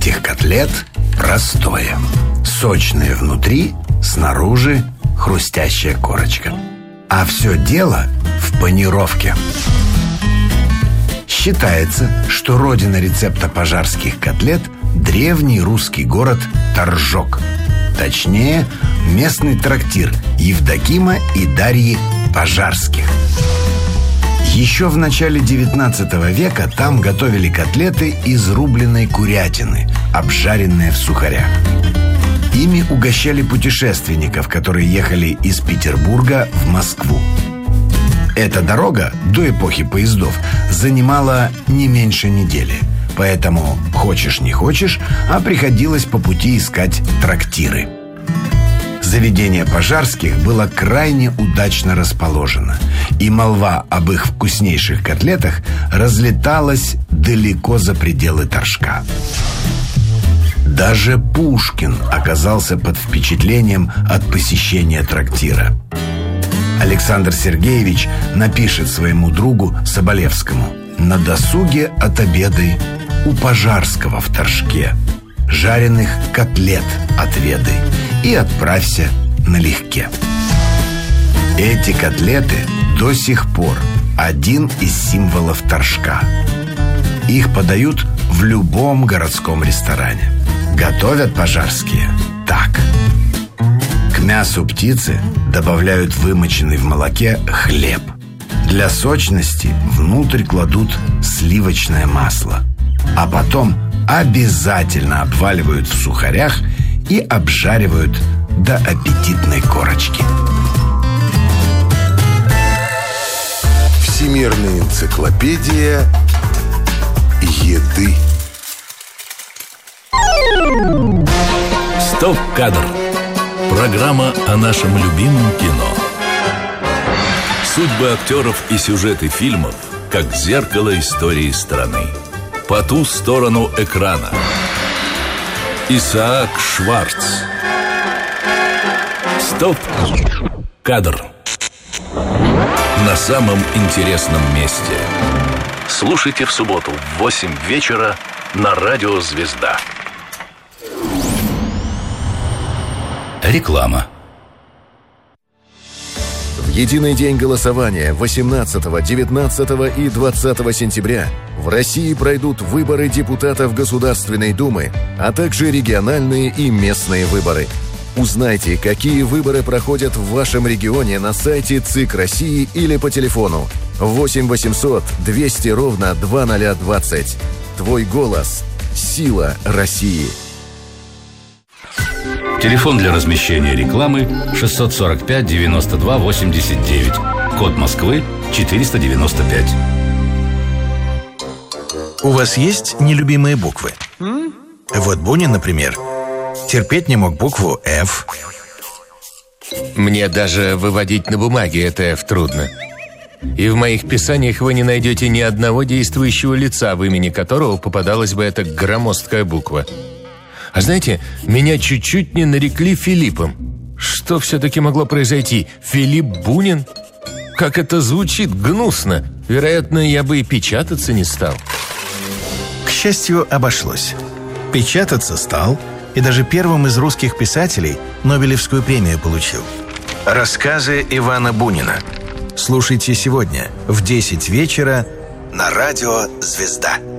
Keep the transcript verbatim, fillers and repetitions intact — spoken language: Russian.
этих котлет простое. Сочные внутри, снаружи хрустящая корочка. А все дело в панировке. Считается, что родина рецепта пожарских котлет – древний русский город Торжок. Точнее, местный трактир Евдокима и Дарьи Пожарских. Еще в начале девятнадцатого века там готовили котлеты из рубленной курятины, обжаренные в сухарях. Ими угощали путешественников, которые ехали из Петербурга в Москву. Эта дорога до эпохи поездов занимала не меньше недели. Поэтому, хочешь не хочешь, а приходилось по пути искать трактиры. Заведение Пожарских было крайне удачно расположено, и молва об их вкуснейших котлетах разлеталась далеко за пределы Торжка. Даже Пушкин оказался под впечатлением от посещения трактира. Александр Сергеевич напишет своему другу Соболевскому: «На досуге отобедай у Пожарского в Торжке, жареных котлет отведай и отправься налегке». Эти котлеты до сих пор один из символов Торжка. Их подают в любом городском ресторане. Готовят Пожарские так. К мясу птицы добавляют вымоченный в молоке хлеб. Для сочности внутрь кладут сливочное масло. А потом обязательно обваливают в сухарях и обжаривают до аппетитной корочки. Всемирная энциклопедия еды. Стоп-кадр. Программа о нашем любимом кино. Судьбы актеров и сюжеты фильмов как зеркало истории страны. По ту сторону экрана. Исаак Шварц. Стоп-кадр. На самом интересном месте. Слушайте в субботу в восемь вечера на радио «Звезда». Реклама. В единый день голосования восемнадцатого, девятнадцатого и двадцатого сентября в России пройдут выборы депутатов Государственной Думы, а также региональные и местные выборы. Узнайте, какие выборы проходят в вашем регионе на сайте ЦИК России или по телефону восемь восемьсот двести ровно два ноль двадцать. Твой голос – сила России. Телефон для размещения рекламы шестьсот сорок пять девяносто два восемьдесят девять. Код Москвы четыреста девяносто пять. У вас есть нелюбимые буквы? М? Вот Бунин, например, терпеть не мог букву «Ф». Мне даже выводить на бумаге это «Ф» трудно. И в моих писаниях вы не найдете ни одного действующего лица, в имени которого попадалась бы эта громоздкая буква. А знаете, меня чуть-чуть не нарекли Филиппом. Что все-таки могло произойти? Филипп Бунин? Как это звучит гнусно. Вероятно, я бы и печататься не стал. К счастью, обошлось. Печататься стал, и даже первым из русских писателей Нобелевскую премию получил. Рассказы Ивана Бунина. Слушайте сегодня в десять вечера на радио «Звезда».